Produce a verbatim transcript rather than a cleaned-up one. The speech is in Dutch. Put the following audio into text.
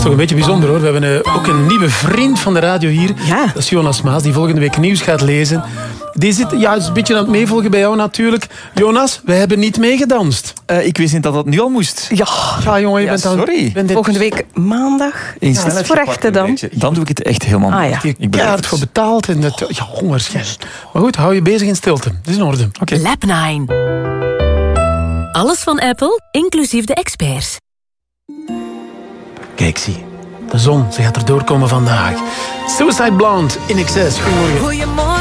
toch een beetje bijzonder hoor. We hebben uh, ook een nieuwe vriend van de radio hier. Ja. Dat is Jonas Maas, die volgende week nieuws gaat lezen. Die zit ja, is een beetje aan het meevolgen bij jou natuurlijk. Jonas, wij hebben niet meegedanst. Uh, ik wist niet dat dat nu al moest. Ja, ja jongen, je ja, bent al... sorry. Bent dit... Volgende week maandag. In Ja, dat is voor echte dan. Dan doe ik het echt helemaal Ah, ja. Je hebt keihard voor betaald. En dat, ja, onwaarschijnlijk. Maar goed, hou je bezig in stilte. Dat is in orde. Okay. Lab nine. Alles van Apple, inclusief de experts. Kijk, zie. De zon, ze gaat er doorkomen vandaag. Suicide Blonde in excess. Goedemorgen. Goedemorgen.